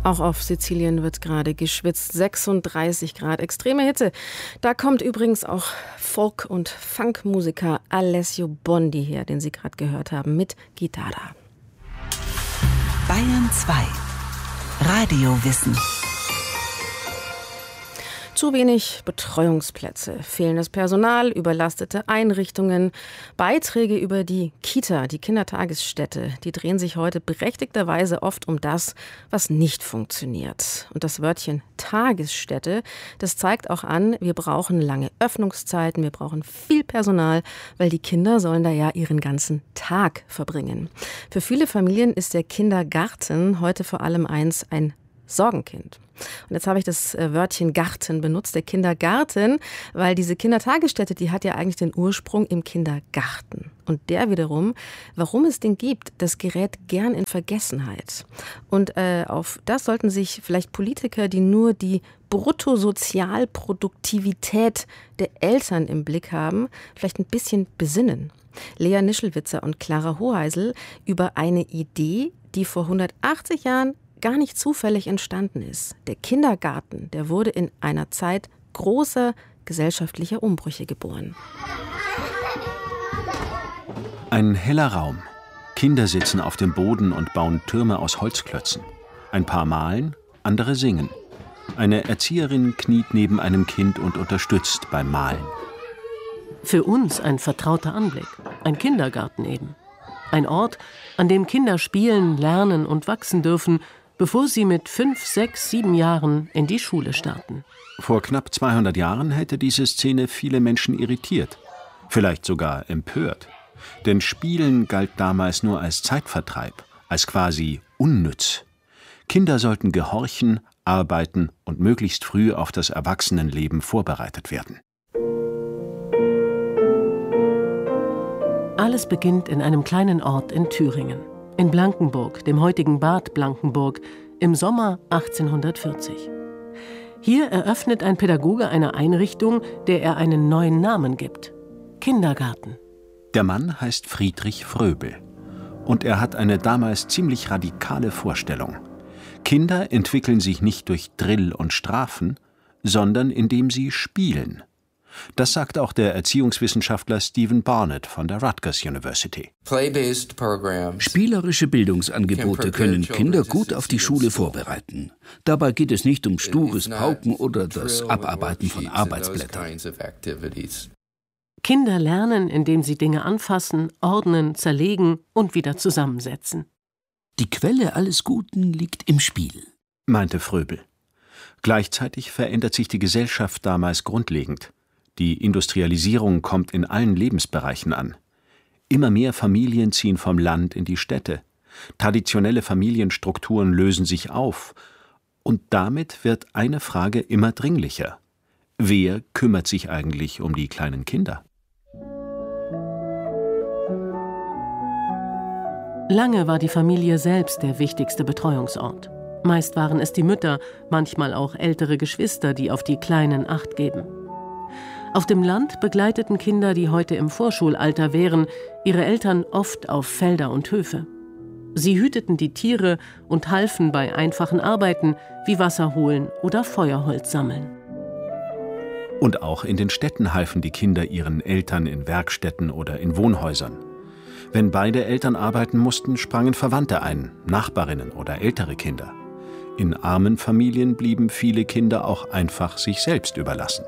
Auch auf Sizilien wird gerade geschwitzt. 36 Grad, extreme Hitze. Da kommt übrigens auch Folk- und Funkmusiker Alessio Bondi her, den Sie gerade gehört haben, mit Gitarra. Bayern 2. Radiowissen. Zu wenig Betreuungsplätze, fehlendes Personal, überlastete Einrichtungen, Beiträge über die Kita, die Kindertagesstätte, die drehen sich heute berechtigterweise oft um das, was nicht funktioniert. Und das Wörtchen Tagesstätte, das zeigt auch an, wir brauchen lange Öffnungszeiten, wir brauchen viel Personal, weil die Kinder sollen da ja ihren ganzen Tag verbringen. Für viele Familien ist der Kindergarten heute vor allem ein Sorgenkind. Und jetzt habe ich das Wörtchen Garten benutzt, der Kindergarten, weil diese Kindertagesstätte, die hat ja eigentlich den Ursprung im Kindergarten. Und der wiederum, warum es den gibt, das gerät gern in Vergessenheit. Und auf das sollten sich vielleicht Politiker, die nur die Bruttosozialproduktivität der Eltern im Blick haben, vielleicht ein bisschen besinnen. Lea Nischelwitzer und Clara Hoheisel über eine Idee, die vor 180 Jahren gar nicht zufällig entstanden ist. Der Kindergarten, der wurde in einer Zeit großer gesellschaftlicher Umbrüche geboren. Ein heller Raum. Kinder sitzen auf dem Boden und bauen Türme aus Holzklötzen. Ein paar malen, andere singen. Eine Erzieherin kniet neben einem Kind und unterstützt beim Malen. Für uns ein vertrauter Anblick. Ein Kindergarten eben. Ein Ort, an dem Kinder spielen, lernen und wachsen dürfen, bevor sie mit 5, 6, 7 Jahren in die Schule starten. Vor knapp 200 Jahren hätte diese Szene viele Menschen irritiert, vielleicht sogar empört. Denn Spielen galt damals nur als Zeitvertreib, als quasi unnütz. Kinder sollten gehorchen, arbeiten und möglichst früh auf das Erwachsenenleben vorbereitet werden. Alles beginnt in einem kleinen Ort in Thüringen. In Blankenburg, dem heutigen Bad Blankenburg, im Sommer 1840. Hier eröffnet ein Pädagoge eine Einrichtung, der er einen neuen Namen gibt: Kindergarten. Der Mann heißt Friedrich Fröbel. Und er hat eine damals ziemlich radikale Vorstellung. Kinder entwickeln sich nicht durch Drill und Strafen, sondern indem sie spielen. Das sagt auch der Erziehungswissenschaftler Stephen Barnett von der Rutgers University. Spielerische Bildungsangebote können Kinder gut auf die Schule vorbereiten. Dabei geht es nicht um stures Pauken oder das Abarbeiten von Arbeitsblättern. Kinder lernen, indem sie Dinge anfassen, ordnen, zerlegen und wieder zusammensetzen. Die Quelle alles Guten liegt im Spiel, meinte Fröbel. Gleichzeitig verändert sich die Gesellschaft damals grundlegend. Die Industrialisierung kommt in allen Lebensbereichen an. Immer mehr Familien ziehen vom Land in die Städte. Traditionelle Familienstrukturen lösen sich auf. Und damit wird eine Frage immer dringlicher. Wer kümmert sich eigentlich um die kleinen Kinder? Lange war die Familie selbst der wichtigste Betreuungsort. Meist waren es die Mütter, manchmal auch ältere Geschwister, die auf die Kleinen Acht geben. Auf dem Land begleiteten Kinder, die heute im Vorschulalter wären, ihre Eltern oft auf Felder und Höfe. Sie hüteten die Tiere und halfen bei einfachen Arbeiten wie Wasser holen oder Feuerholz sammeln. Und auch in den Städten halfen die Kinder ihren Eltern in Werkstätten oder in Wohnhäusern. Wenn beide Eltern arbeiten mussten, sprangen Verwandte ein, Nachbarinnen oder ältere Kinder. In armen Familien blieben viele Kinder auch einfach sich selbst überlassen.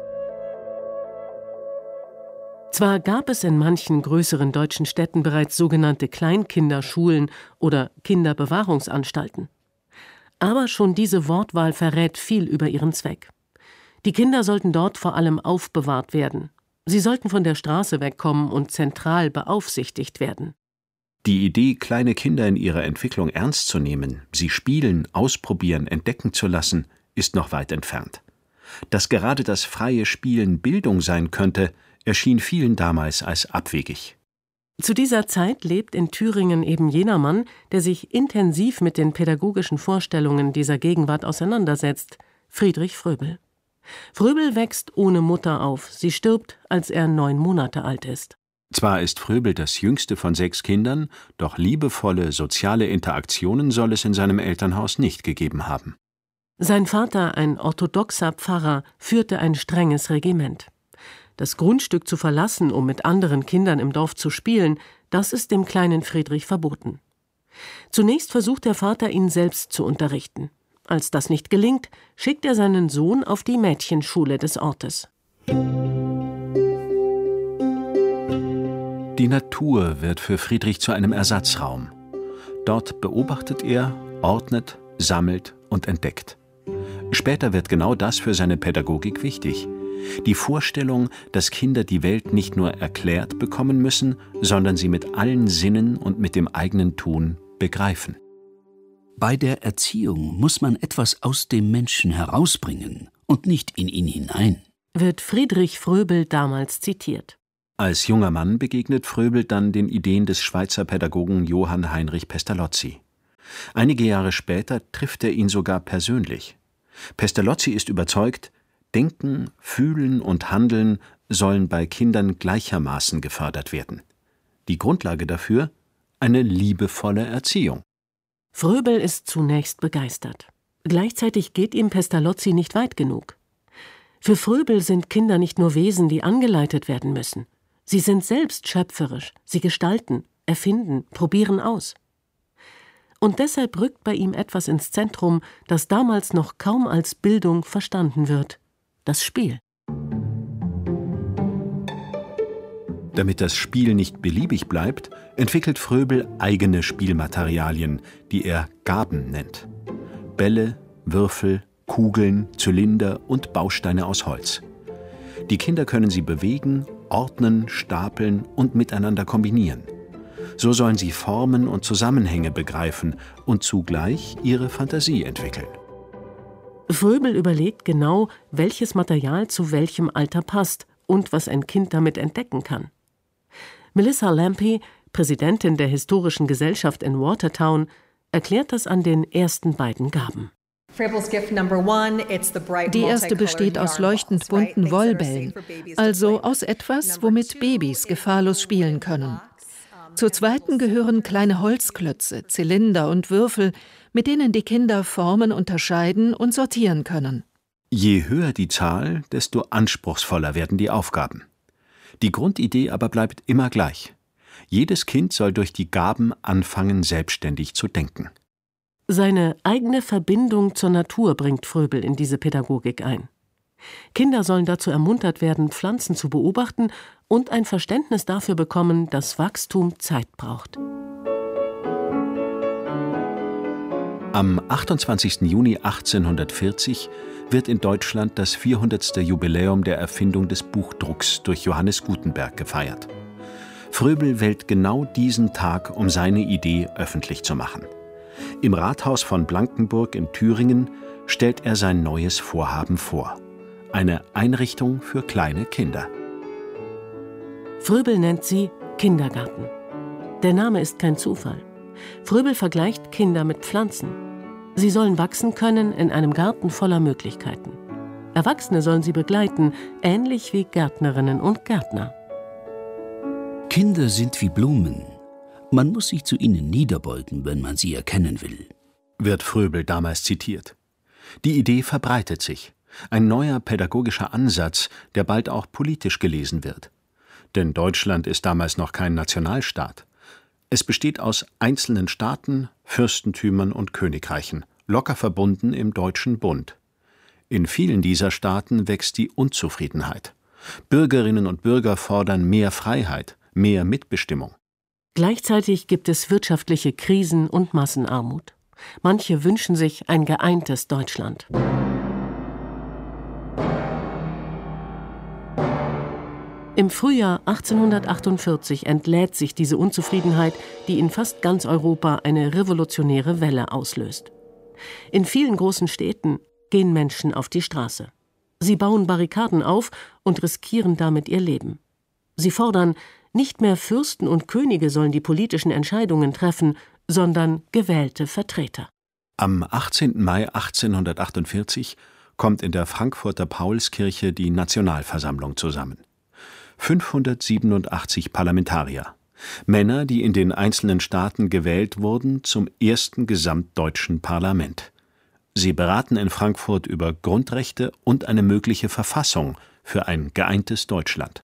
Zwar gab es in manchen größeren deutschen Städten bereits sogenannte Kleinkinderschulen oder Kinderbewahrungsanstalten. Aber schon diese Wortwahl verrät viel über ihren Zweck. Die Kinder sollten dort vor allem aufbewahrt werden. Sie sollten von der Straße wegkommen und zentral beaufsichtigt werden. Die Idee, kleine Kinder in ihrer Entwicklung ernst zu nehmen, sie spielen, ausprobieren, entdecken zu lassen, ist noch weit entfernt. Dass gerade das freie Spielen Bildung sein könnte, erschien vielen damals als abwegig. Zu dieser Zeit lebt in Thüringen eben jener Mann, der sich intensiv mit den pädagogischen Vorstellungen dieser Gegenwart auseinandersetzt: Friedrich Fröbel. Fröbel wächst ohne Mutter auf. Sie stirbt, als er 9 Monate alt ist. Zwar ist Fröbel das jüngste von 6 Kindern, doch liebevolle soziale Interaktionen soll es in seinem Elternhaus nicht gegeben haben. Sein Vater, ein orthodoxer Pfarrer, führte ein strenges Regiment. Das Grundstück zu verlassen, um mit anderen Kindern im Dorf zu spielen, das ist dem kleinen Friedrich verboten. Zunächst versucht der Vater, ihn selbst zu unterrichten. Als das nicht gelingt, schickt er seinen Sohn auf die Mädchenschule des Ortes. Die Natur wird für Friedrich zu einem Ersatzraum. Dort beobachtet er, ordnet, sammelt und entdeckt. Später wird genau das für seine Pädagogik wichtig. Die Vorstellung, dass Kinder die Welt nicht nur erklärt bekommen müssen, sondern sie mit allen Sinnen und mit dem eigenen Tun begreifen. Bei der Erziehung muss man etwas aus dem Menschen herausbringen und nicht in ihn hinein, wird Friedrich Fröbel damals zitiert. Als junger Mann begegnet Fröbel dann den Ideen des Schweizer Pädagogen Johann Heinrich Pestalozzi. Einige Jahre später trifft er ihn sogar persönlich. Pestalozzi ist überzeugt, Denken, Fühlen und Handeln sollen bei Kindern gleichermaßen gefördert werden. Die Grundlage dafür: eine liebevolle Erziehung. Fröbel ist zunächst begeistert. Gleichzeitig geht ihm Pestalozzi nicht weit genug. Für Fröbel sind Kinder nicht nur Wesen, die angeleitet werden müssen. Sie sind selbst schöpferisch, sie gestalten, erfinden, probieren aus. Und deshalb rückt bei ihm etwas ins Zentrum, das damals noch kaum als Bildung verstanden wird: das Spiel. Damit das Spiel nicht beliebig bleibt, entwickelt Fröbel eigene Spielmaterialien, die er Gaben nennt. Bälle, Würfel, Kugeln, Zylinder und Bausteine aus Holz. Die Kinder können sie bewegen, ordnen, stapeln und miteinander kombinieren. So sollen sie Formen und Zusammenhänge begreifen und zugleich ihre Fantasie entwickeln. Fröbel überlegt genau, welches Material zu welchem Alter passt und was ein Kind damit entdecken kann. Melissa Lampe, Präsidentin der Historischen Gesellschaft in Watertown, erklärt das an den ersten beiden Gaben. Die erste besteht aus leuchtend bunten Wollbällen, also aus etwas, womit Babys gefahrlos spielen können. Zur zweiten gehören kleine Holzklötze, Zylinder und Würfel, mit denen die Kinder Formen unterscheiden und sortieren können. Je höher die Zahl, desto anspruchsvoller werden die Aufgaben. Die Grundidee aber bleibt immer gleich. Jedes Kind soll durch die Gaben anfangen, selbstständig zu denken. Seine eigene Verbindung zur Natur bringt Fröbel in diese Pädagogik ein. Kinder sollen dazu ermuntert werden, Pflanzen zu beobachten und ein Verständnis dafür bekommen, dass Wachstum Zeit braucht. Am 28. Juni 1840 wird in Deutschland das 400. Jubiläum der Erfindung des Buchdrucks durch Johannes Gutenberg gefeiert. Fröbel wählt genau diesen Tag, um seine Idee öffentlich zu machen. Im Rathaus von Blankenburg in Thüringen stellt er sein neues Vorhaben vor: eine Einrichtung für kleine Kinder. Fröbel nennt sie Kindergarten. Der Name ist kein Zufall. Fröbel vergleicht Kinder mit Pflanzen. Sie sollen wachsen können in einem Garten voller Möglichkeiten. Erwachsene sollen sie begleiten, ähnlich wie Gärtnerinnen und Gärtner. Kinder sind wie Blumen. Man muss sich zu ihnen niederbeugen, wenn man sie erkennen will, wird Fröbel damals zitiert. Die Idee verbreitet sich. Ein neuer pädagogischer Ansatz, der bald auch politisch gelesen wird. Denn Deutschland ist damals noch kein Nationalstaat. Es besteht aus einzelnen Staaten, Fürstentümern und Königreichen, locker verbunden im Deutschen Bund. In vielen dieser Staaten wächst die Unzufriedenheit. Bürgerinnen und Bürger fordern mehr Freiheit, mehr Mitbestimmung. Gleichzeitig gibt es wirtschaftliche Krisen und Massenarmut. Manche wünschen sich ein geeintes Deutschland. Im Frühjahr 1848 entlädt sich diese Unzufriedenheit, die in fast ganz Europa eine revolutionäre Welle auslöst. In vielen großen Städten gehen Menschen auf die Straße. Sie bauen Barrikaden auf und riskieren damit ihr Leben. Sie fordern, nicht mehr Fürsten und Könige sollen die politischen Entscheidungen treffen, sondern gewählte Vertreter. Am 18. Mai 1848 kommt in der Frankfurter Paulskirche die Nationalversammlung zusammen. 587 Parlamentarier, Männer, die in den einzelnen Staaten gewählt wurden zum ersten gesamtdeutschen Parlament. Sie beraten in Frankfurt über Grundrechte und eine mögliche Verfassung für ein geeintes Deutschland.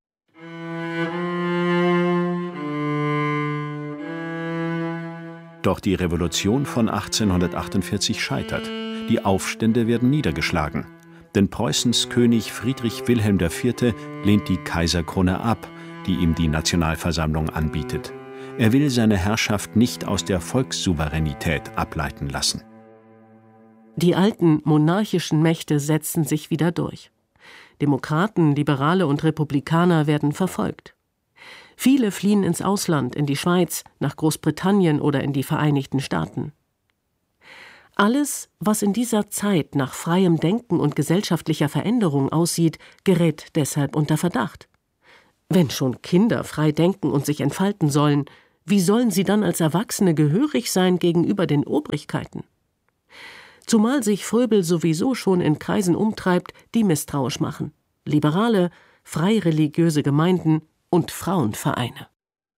Doch die Revolution von 1848 scheitert. Die Aufstände werden niedergeschlagen. Denn Preußens König Friedrich Wilhelm IV. Lehnt die Kaiserkrone ab, die ihm die Nationalversammlung anbietet. Er will seine Herrschaft nicht aus der Volkssouveränität ableiten lassen. Die alten monarchischen Mächte setzen sich wieder durch. Demokraten, Liberale und Republikaner werden verfolgt. Viele fliehen ins Ausland, in die Schweiz, nach Großbritannien oder in die Vereinigten Staaten. Alles, was in dieser Zeit nach freiem Denken und gesellschaftlicher Veränderung aussieht, gerät deshalb unter Verdacht. Wenn schon Kinder frei denken und sich entfalten sollen, wie sollen sie dann als Erwachsene gehörig sein gegenüber den Obrigkeiten? Zumal sich Fröbel sowieso schon in Kreisen umtreibt, die misstrauisch machen. Liberale, freireligiöse Gemeinden und Frauenvereine.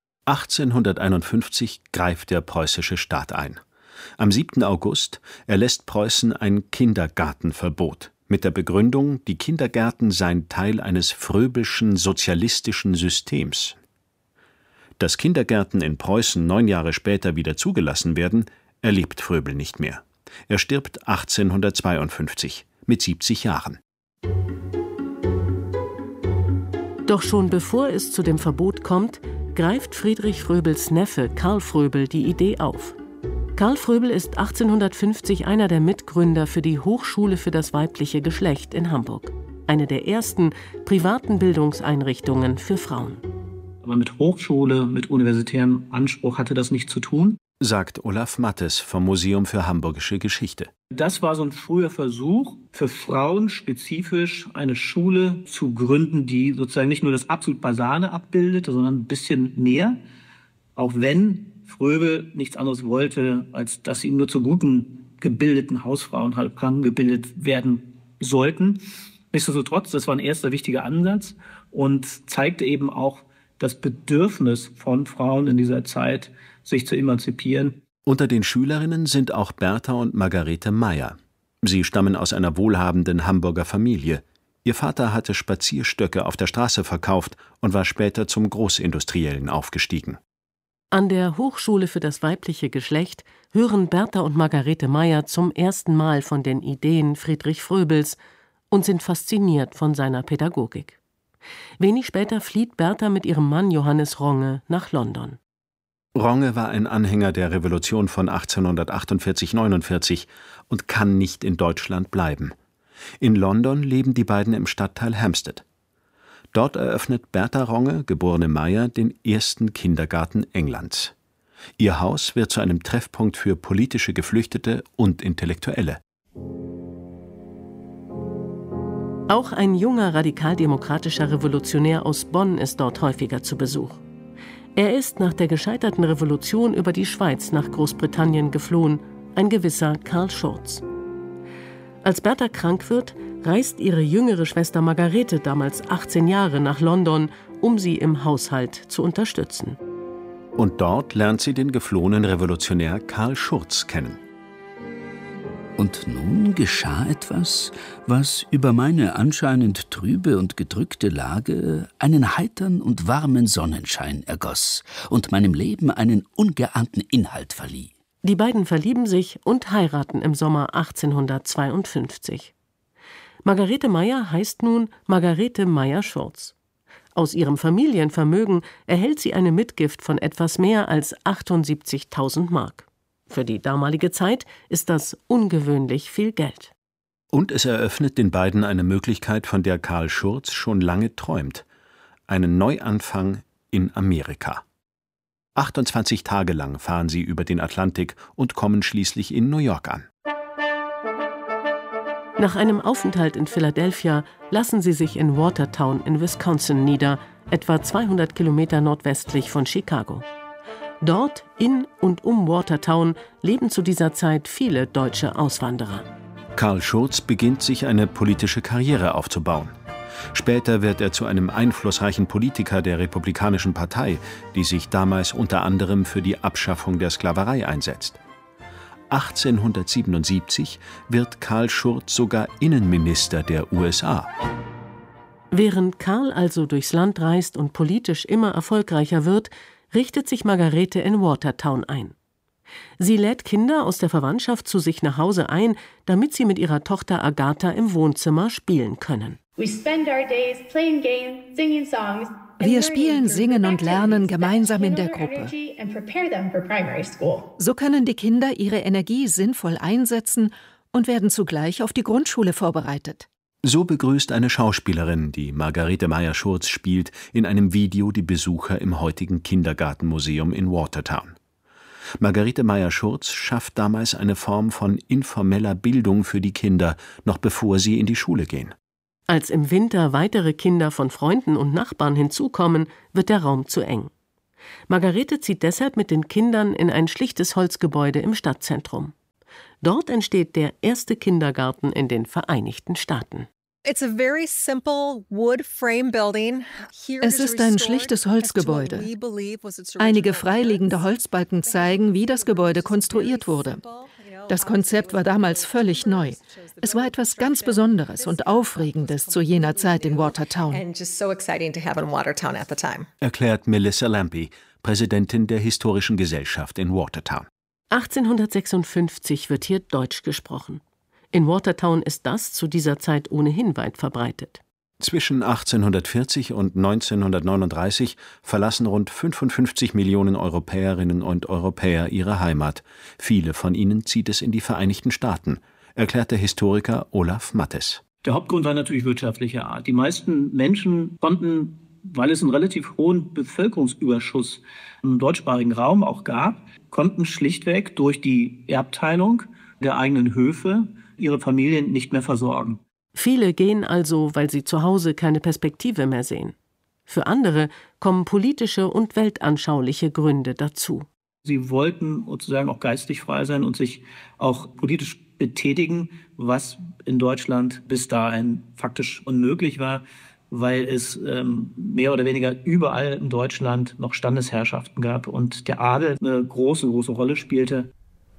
1851 greift der preußische Staat ein. Am 7. August erlässt Preußen ein Kindergartenverbot mit der Begründung, die Kindergärten seien Teil eines fröbelschen sozialistischen Systems. Dass Kindergärten in Preußen 9 Jahre später wieder zugelassen werden, erlebt Fröbel nicht mehr. Er stirbt 1852 mit 70 Jahren. Doch schon bevor es zu dem Verbot kommt, greift Friedrich Fröbels Neffe Karl Fröbel die Idee auf. Karl Fröbel ist 1850 einer der Mitgründer für die Hochschule für das weibliche Geschlecht in Hamburg. Eine der ersten privaten Bildungseinrichtungen für Frauen. Aber mit Hochschule, mit universitärem Anspruch hatte das nichts zu tun, sagt Olaf Mattes vom Museum für Hamburgische Geschichte. Das war so ein früher Versuch, für Frauen spezifisch eine Schule zu gründen, die sozusagen nicht nur das absolut Basale abbildet, sondern ein bisschen mehr. Auch wenn Fröbel nichts anderes wollte, als dass sie nur zu guten, gebildeten Hausfrauen halt gebildet werden sollten. Nichtsdestotrotz, das war ein erster wichtiger Ansatz und zeigte eben auch das Bedürfnis von Frauen in dieser Zeit, sich zu emanzipieren. Unter den Schülerinnen sind auch Bertha und Margarete Meyer. Sie stammen aus einer wohlhabenden Hamburger Familie. Ihr Vater hatte Spazierstöcke auf der Straße verkauft und war später zum Großindustriellen aufgestiegen. An der Hochschule für das weibliche Geschlecht hören Bertha und Margarete Meyer zum ersten Mal von den Ideen Friedrich Fröbels und sind fasziniert von seiner Pädagogik. Wenig später flieht Bertha mit ihrem Mann Johannes Ronge nach London. Ronge war ein Anhänger der Revolution von 1848/49 und kann nicht in Deutschland bleiben. In London leben die beiden im Stadtteil Hampstead. Dort eröffnet Bertha Ronge, geborene Meyer, den ersten Kindergarten Englands. Ihr Haus wird zu einem Treffpunkt für politische Geflüchtete und Intellektuelle. Auch ein junger radikaldemokratischer Revolutionär aus Bonn ist dort häufiger zu Besuch. Er ist nach der gescheiterten Revolution über die Schweiz nach Großbritannien geflohen, ein gewisser Karl Schurz. Als Bertha krank wird, reist ihre jüngere Schwester Margarete, damals 18 Jahre, nach London, um sie im Haushalt zu unterstützen. Und dort lernt sie den geflohenen Revolutionär Karl Schurz kennen. Und nun geschah etwas, was über meine anscheinend trübe und gedrückte Lage einen heitern und warmen Sonnenschein ergoss und meinem Leben einen ungeahnten Inhalt verlieh. Die beiden verlieben sich und heiraten im Sommer 1852. Margarete Meyer heißt nun Margarete Meyer-Schurz. Aus ihrem Familienvermögen erhält sie eine Mitgift von etwas mehr als 78.000 Mark. Für die damalige Zeit ist das ungewöhnlich viel Geld. Und es eröffnet den beiden eine Möglichkeit, von der Karl Schurz schon lange träumt. Einen Neuanfang in Amerika. 28 Tage lang fahren sie über den Atlantik und kommen schließlich in New York an. Nach einem Aufenthalt in Philadelphia lassen sie sich in Watertown in Wisconsin nieder, etwa 200 Kilometer nordwestlich von Chicago. Dort, in und um Watertown, leben zu dieser Zeit viele deutsche Auswanderer. Karl Schurz beginnt, sich eine politische Karriere aufzubauen. Später wird er zu einem einflussreichen Politiker der Republikanischen Partei, die sich damals unter anderem für die Abschaffung der Sklaverei einsetzt. 1877 wird Karl Schurz sogar Innenminister der USA. Während Karl also durchs Land reist und politisch immer erfolgreicher wird, richtet sich Margarete in Watertown ein. Sie lädt Kinder aus der Verwandtschaft zu sich nach Hause ein, damit sie mit ihrer Tochter Agatha im Wohnzimmer spielen können. Wir spielen, singen und lernen gemeinsam in der Gruppe. So können die Kinder ihre Energie sinnvoll einsetzen und werden zugleich auf die Grundschule vorbereitet. So begrüßt eine Schauspielerin, die Margarete Meier-Schurz spielt, in einem Video die Besucher im heutigen Kindergartenmuseum in Watertown. Margarete Meier-Schurz schafft damals eine Form von informeller Bildung für die Kinder, noch bevor sie in die Schule gehen. Als im Winter weitere Kinder von Freunden und Nachbarn hinzukommen, wird der Raum zu eng. Margarete zieht deshalb mit den Kindern in ein schlichtes Holzgebäude im Stadtzentrum. Dort entsteht der erste Kindergarten in den Vereinigten Staaten. Es ist ein schlichtes Holzgebäude. Einige freiliegende Holzbalken zeigen, wie das Gebäude konstruiert wurde. Das Konzept war damals völlig neu. Es war etwas ganz Besonderes und Aufregendes zu jener Zeit in Watertown. Erklärt Melissa Lampe, Präsidentin der Historischen Gesellschaft in Watertown. 1856 wird hier Deutsch gesprochen. In Watertown ist das zu dieser Zeit ohnehin weit verbreitet. Zwischen 1840 und 1939 verlassen rund 55 Millionen Europäerinnen und Europäer ihre Heimat. Viele von ihnen zieht es in die Vereinigten Staaten, erklärt der Historiker Olaf Mattes. Der Hauptgrund war natürlich wirtschaftlicher Art. Die meisten Menschen konnten, weil es einen relativ hohen Bevölkerungsüberschuss im deutschsprachigen Raum auch gab, konnten schlichtweg durch die Erbteilung der eigenen Höfe ihre Familien nicht mehr versorgen. Viele gehen also, weil sie zu Hause keine Perspektive mehr sehen. Für andere kommen politische und weltanschauliche Gründe dazu. Sie wollten sozusagen auch geistig frei sein und sich auch politisch betätigen, was in Deutschland bis dahin faktisch unmöglich war, weil es mehr oder weniger überall in Deutschland noch Standesherrschaften gab und der Adel eine große Rolle spielte.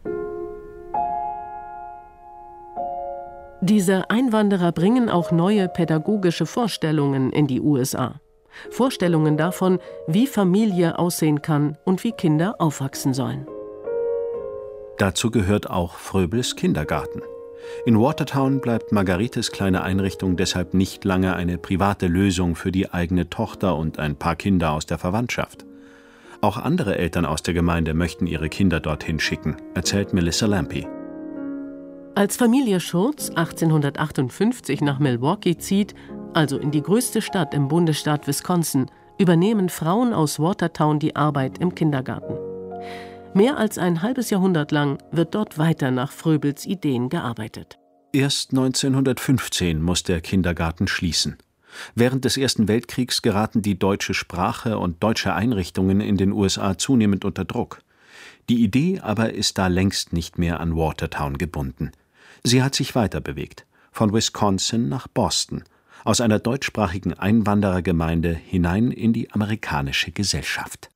Diese Einwanderer bringen auch neue pädagogische Vorstellungen in die USA. Vorstellungen davon, wie Familie aussehen kann und wie Kinder aufwachsen sollen. Dazu gehört auch Fröbels Kindergarten. In Watertown bleibt Margaretes kleine Einrichtung deshalb nicht lange eine private Lösung für die eigene Tochter und ein paar Kinder aus der Verwandtschaft. Auch andere Eltern aus der Gemeinde möchten ihre Kinder dorthin schicken, erzählt Melissa Lampe. Als Familie Schurz 1858 nach Milwaukee zieht, also in die größte Stadt im Bundesstaat Wisconsin, übernehmen Frauen aus Watertown die Arbeit im Kindergarten. Mehr als ein halbes Jahrhundert lang wird dort weiter nach Fröbels Ideen gearbeitet. Erst 1915 muss der Kindergarten schließen. Während des Ersten Weltkriegs geraten die deutsche Sprache und deutsche Einrichtungen in den USA zunehmend unter Druck. Die Idee aber ist da längst nicht mehr an Watertown gebunden. Sie hat sich weiterbewegt, von Wisconsin nach Boston, aus einer deutschsprachigen Einwanderergemeinde hinein in die amerikanische Gesellschaft.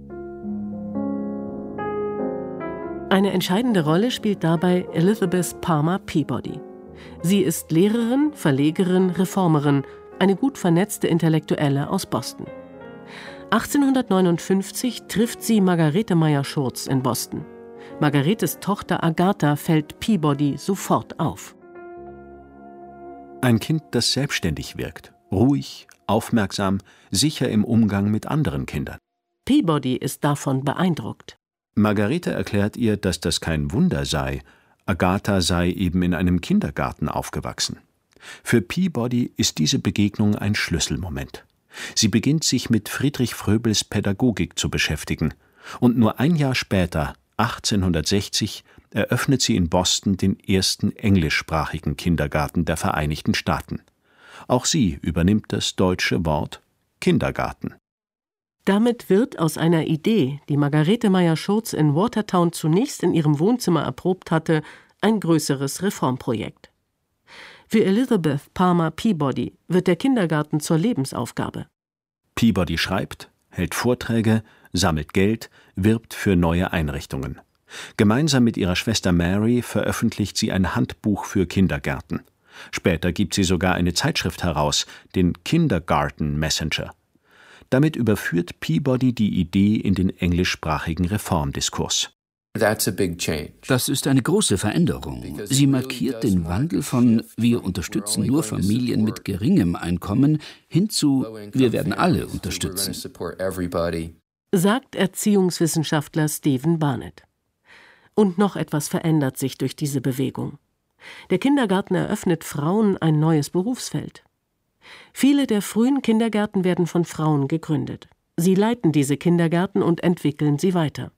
Eine entscheidende Rolle spielt dabei Elizabeth Palmer Peabody. Sie ist Lehrerin, Verlegerin, Reformerin, eine gut vernetzte Intellektuelle aus Boston. 1859 trifft sie Margarete Meier-Schurz in Boston. Margaretes Tochter Agatha fällt Peabody sofort auf. Ein Kind, das selbstständig wirkt, ruhig, aufmerksam, sicher im Umgang mit anderen Kindern. Peabody ist davon beeindruckt. Margarete erklärt ihr, dass das kein Wunder sei. Agatha sei eben in einem Kindergarten aufgewachsen. Für Peabody ist diese Begegnung ein Schlüsselmoment. Sie beginnt sich mit Friedrich Fröbels Pädagogik zu beschäftigen. Und nur ein Jahr später, 1860, eröffnet sie in Boston den ersten englischsprachigen Kindergarten der Vereinigten Staaten. Auch sie übernimmt das deutsche Wort Kindergarten. Damit wird aus einer Idee, die Margarete Meier-Schurz in Watertown zunächst in ihrem Wohnzimmer erprobt hatte, ein größeres Reformprojekt. Für Elizabeth Palmer Peabody wird der Kindergarten zur Lebensaufgabe. Peabody schreibt, hält Vorträge, sammelt Geld, wirbt für neue Einrichtungen. Gemeinsam mit ihrer Schwester Mary veröffentlicht sie ein Handbuch für Kindergärten. Später gibt sie sogar eine Zeitschrift heraus, den Kindergarten Messenger. Damit überführt Peabody die Idee in den englischsprachigen Reformdiskurs. Das ist eine große Veränderung. Sie markiert den Wandel von „wir unterstützen nur Familien mit geringem Einkommen" hin zu „wir werden alle unterstützen", sagt Erziehungswissenschaftler Stephen Barnett. Und noch etwas verändert sich durch diese Bewegung. Der Kindergarten eröffnet Frauen ein neues Berufsfeld. Viele der frühen Kindergärten werden von Frauen gegründet. Sie leiten diese Kindergärten und entwickeln sie weiter.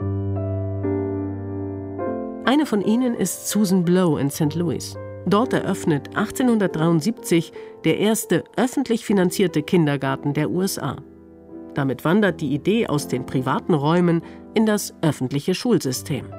Eine von ihnen ist Susan Blow in St. Louis. Dort eröffnet 1873 der erste öffentlich finanzierte Kindergarten der USA. Damit wandert die Idee aus den privaten Räumen in das öffentliche Schulsystem.